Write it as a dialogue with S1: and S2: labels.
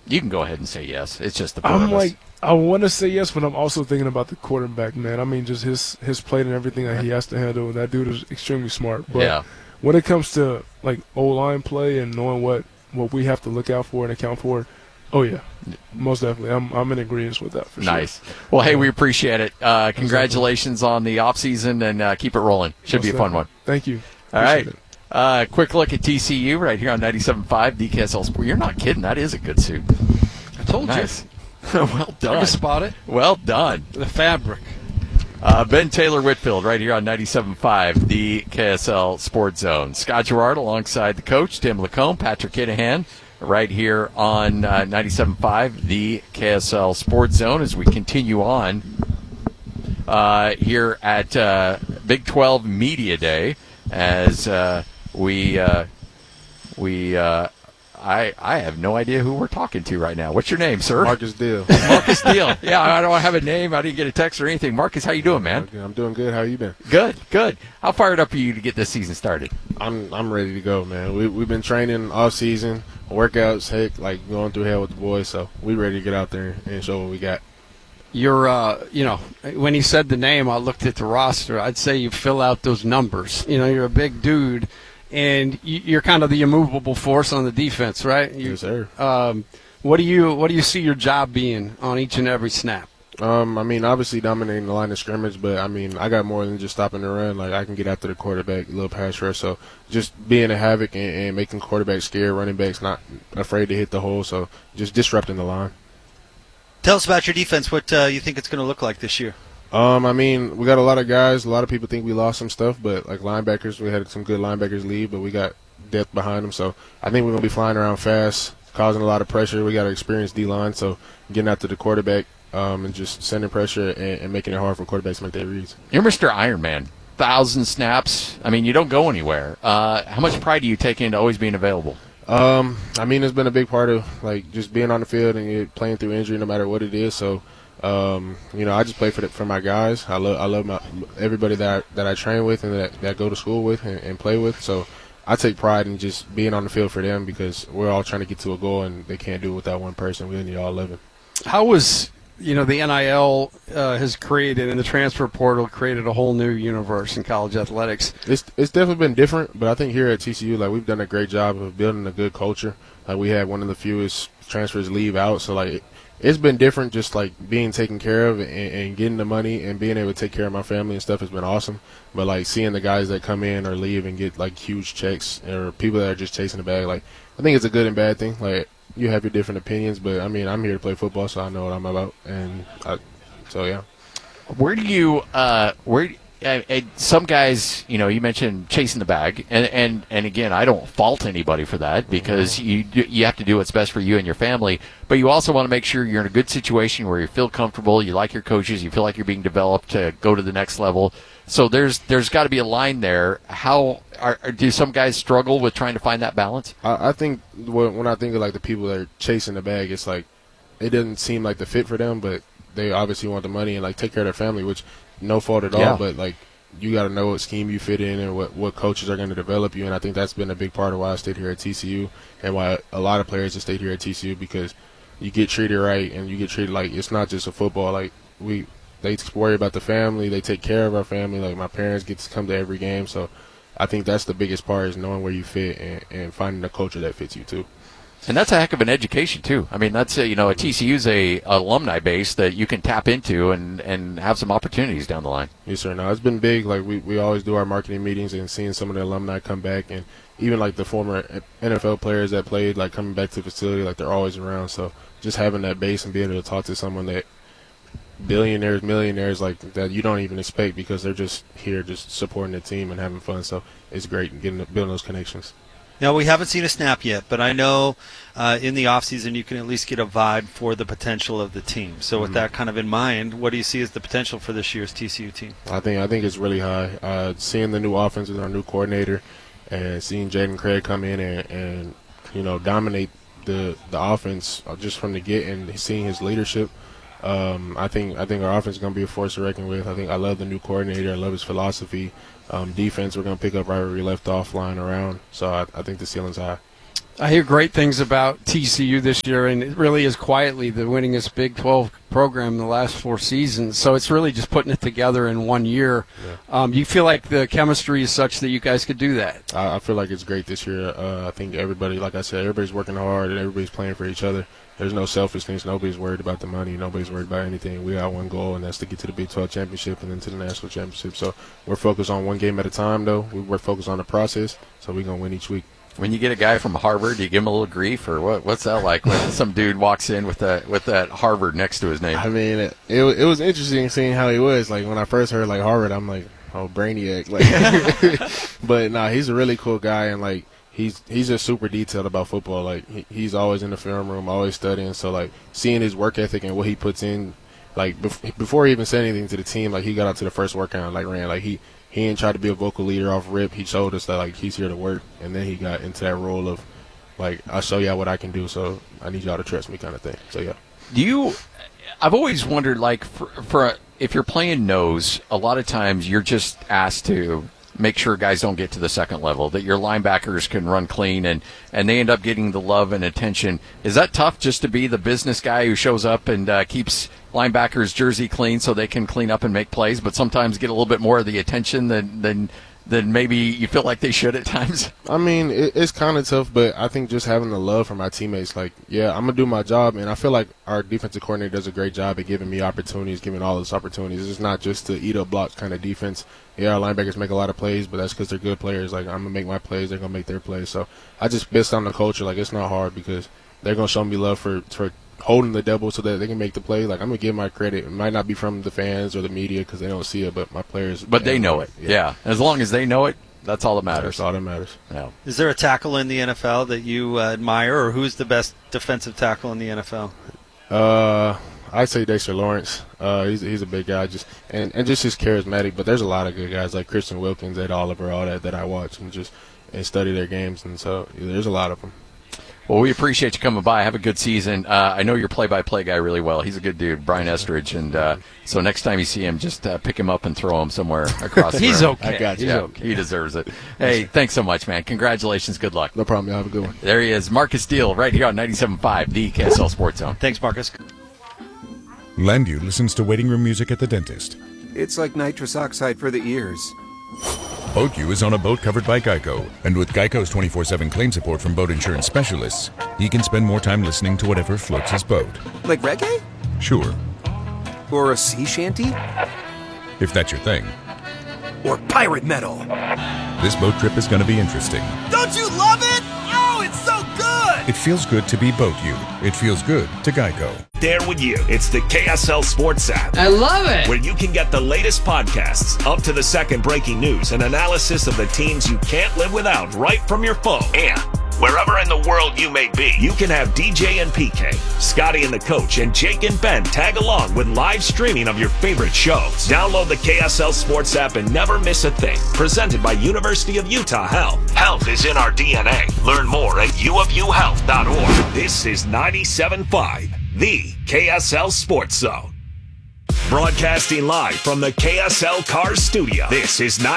S1: You can go ahead and say yes. It's just the 4
S2: I'm
S1: of us.
S2: like, I want to say yes, but I'm also thinking about the quarterback, man. I mean, just his plate and everything that he has to handle. That dude is extremely smart. But
S1: Yeah.
S2: when it comes to like O-line play and knowing what we have to look out for and account for, oh yeah, most definitely. I'm in agreement with that for sure.
S1: Nice. Well, hey, we appreciate it. Congratulations on the off season, and keep it rolling. Should be a fun one.
S2: Thank you.
S1: All right.
S2: Appreciate it.
S1: Quick look at TCU right here on 97.5 DKSL Sport. You're not kidding. That is a good suit.
S3: I told
S1: Nice.
S3: you.
S1: Well done.
S3: I can spot it.
S1: Well done.
S3: The fabric.
S1: Ben Taylor Whitfield right here on 97.5, the KSL Sports Zone. Scott Gerard alongside the coach, Tim Lacombe, Patrick Kinahan, right here on 97.5, the KSL Sports Zone as we continue on here at Big 12 Media Day as I have no idea who we're talking to right now. What's your name, sir?
S4: Marcus Deal.
S1: Marcus Deal. Yeah, I don't have a name. I didn't get a text or anything. Marcus, how you doing, man?
S4: I'm doing good. How you been?
S1: Good, good. How fired up are you to get this season started?
S4: I'm ready to go, man. We've been training off season, workouts, heck, like going through hell with the boys. So we ready to get out there and show what we got.
S3: You're, when he said the name, I looked at the roster. I'd say you fill out those numbers. You know, you're a big dude, and you're kind of the immovable force on the defense, right?
S4: Yes, sir.
S3: What do you see your job being on each and every snap?
S4: I mean, obviously dominating the line of scrimmage, but, I mean, I got more than just stopping the run. Like, I can get after the quarterback, a little pass rush. So just being a havoc and making quarterbacks scared, running backs not afraid to hit the hole. So just disrupting the line.
S5: Tell us about your defense, what you think it's going to look like this year.
S4: I mean, we got a lot of guys. A lot of people think we lost some stuff, but, like, linebackers, we had some good linebackers leave, but we got depth behind them. So I think we're going to be flying around fast, causing a lot of pressure. We got an experienced D-line, so getting after the quarterback and just sending pressure and making it hard for quarterbacks to make their reads.
S1: You're Mr. Iron Man. 1,000 snaps. I mean, you don't go anywhere. How much pride do you take into always being available?
S4: I mean, it's been a big part of, like, just being on the field and playing through injury no matter what it is. So, I just play for my guys. I love everybody that I train with and that I go to school with and play with. So I take pride in just being on the field for them because we're all trying to get to a goal and they can't do it without one person. We need all 11.
S3: How was the NIL has created and the transfer portal created a whole new universe in college athletics?
S4: It's definitely been different, but I think here at TCU, like, we've done a great job of building a good culture. Like, we had one of the fewest transfers leave out, so, like, it's been different just, like, being taken care of and getting the money and being able to take care of my family and stuff has been awesome. But, like, seeing the guys that come in or leave and get, like, huge checks or people that are just chasing the bag, like, I think it's a good and bad thing. Like, you have your different opinions, but, I mean, I'm here to play football, so I know what I'm about. So, yeah.
S1: Where do you some guys, you mentioned chasing the bag, and again, I don't fault anybody for that because you have to do what's best for you and your family, but you also want to make sure you're in a good situation where you feel comfortable, you like your coaches, you feel like you're being developed to go to the next level. So there's got to be a line there. How do some guys struggle with trying to find that balance?
S4: I think when I think of, like, the people that are chasing the bag, it's like it doesn't seem like the fit for them, but they obviously want the money and, like, take care of their family, which no fault at all.
S1: Yeah.
S4: But, like, you got to know what scheme you fit in and what coaches are going to develop you. And I think that's been a big part of why I stayed here at TCU and why a lot of players have stayed here at TCU, because you get treated right and you get treated like it's not just a football. Like, they worry about the family. They take care of our family. Like, my parents get to come to every game. So I think that's the biggest part, is knowing where you fit and finding a culture that fits you too.
S1: And that's a heck of an education too. I mean, that's a TCU's a alumni base that you can tap into and have some opportunities down the line.
S4: Yes, sir. No, it's been big. Like, we always do our marketing meetings and seeing some of the alumni come back, and even, like, the former NFL players that played, like, coming back to the facility, like, they're always around. So just having that base and being able to talk to someone that billionaires, millionaires, like, that you don't even expect, because they're just here just supporting the team and having fun. So it's great building those connections.
S5: Now, we haven't seen a snap yet, but I know in the offseason you can at least get a vibe for the potential of the team. So with that kind of in mind, what do you see as the potential for this year's TCU team?
S4: I think it's really high. Seeing the new offense with our new coordinator and seeing Jaden Craig come in and dominate the offense just from the get, and seeing his leadership, I think our offense is going to be a force to reckon with. I love the new coordinator. I love his philosophy. Defense, we're going to pick up right where we left off, flying around. So I think the ceiling's high.
S3: I hear great things about TCU this year, and it really is quietly the winningest Big 12 program in the last 4 seasons. So it's really just putting it together in 1 year.
S4: Yeah.
S3: You feel like the chemistry is such that you guys could do that?
S4: I feel like it's great this year. I think everybody, like I said, everybody's working hard and everybody's playing for each other. There's no selfish things. Nobody's worried about the money. Nobody's worried about anything. We got one goal, and that's to get to the Big 12 championship and then to the national championship. So we're focused on one game at a time, though. We're focused on the process, so we're going to win each week.
S1: When you get a guy from Harvard, do you give him a little grief, or what's that like when some dude walks in with that Harvard next to his name?
S4: I mean, it was interesting seeing how he was. Like, when I first heard, like, Harvard, I'm like, oh, brainiac. Like, but, nah, he's a really cool guy, and, like, he's just super detailed about football. Like, he's always in the film room, always studying. So, like, seeing his work ethic and what he puts in, like, before he even said anything to the team, like, he got out to the first workout and, like, ran. Like, he didn't try to be a vocal leader off rip. He showed us that, like, he's here to work. And then he got into that role of, like, I'll show y'all what I can do, so I need y'all to trust me kind of thing. So, yeah.
S1: I've always wondered, like, if you're playing nose, a lot of times you're just asked to make sure guys don't get to the second level, that your linebackers can run clean, and they end up getting the love and attention. Is that tough, just to be the business guy who shows up and keeps linebackers' jersey clean so they can clean up and make plays, but sometimes get a little bit more of the attention than maybe you feel like they should at times?
S4: I mean, it's kind of tough, but I think just having the love for my teammates, like, yeah, I'm going to do my job, and I feel like our defensive coordinator does a great job at giving me opportunities, giving all those opportunities. It's not just to eat up blocks kind of defense. Yeah, our linebackers make a lot of plays, but that's because they're good players. Like, I'm going to make my plays, they're going to make their plays. So I just based on the culture, like, it's not hard because they're going to show me love for holding the double so that they can make the play. Like, I'm going to give my credit. It might not be from the fans or the media because they don't see it, but my players.
S1: But they know it. Yeah. As long as they know it, that's all that matters.
S4: That's all that matters.
S1: Yeah.
S5: Is there a tackle in the NFL that you admire, or who's the best defensive tackle in the NFL?
S4: I'd say Dexter Lawrence. He's a big guy, just just charismatic. But there's a lot of good guys like Christian Wilkins, Ed Oliver, all that I watch and study their games, and so there's a lot of them.
S1: Well, we appreciate you coming by. Have a good season. I know your play-by-play guy really well. He's a good dude, Brian Estridge, and so next time you see him, just pick him up and throw him somewhere across the room.
S3: He's okay.
S4: I got you.
S1: Yeah,
S3: okay.
S1: he deserves it. Hey, thanks so much, man. Congratulations. Good luck.
S4: No problem. Y'all have a good one.
S1: There he is, Marcus Steele, right here on 97.5, the KSL Sports Zone.
S5: Thanks, Marcus.
S6: Landu listens to waiting room music at the dentist.
S7: It's like nitrous oxide for the ears.
S6: Boat U is on a boat covered by Geico, and with Geico's 24/7 claim support from boat insurance specialists, he can spend more time listening to whatever floats his boat.
S7: Like reggae?
S6: Sure,
S7: Or a sea shanty?
S6: if that's your thing.
S7: Or pirate metal?
S6: This boat trip is going to be interesting.
S8: Don't you love it? Oh, it's so good!
S6: It feels good to be Boat U. It feels good to Geico.
S9: There with you. It's the KSL Sports app.
S3: I love it.
S9: Where you can get the latest podcasts, up to the second breaking news, and analysis of the teams you can't live without right from your phone. And wherever in the world you may be, you can have DJ and PK, Scotty and the coach, and Jake and Ben tag along with live streaming of your favorite shows. Download the KSL Sports app and never miss a thing. Presented by University of Utah Health. Health is in our DNA. Learn more at uofuhealth.org. This is 97.5, the KSL Sports Zone. Broadcasting live from the KSL Cars Studio. This is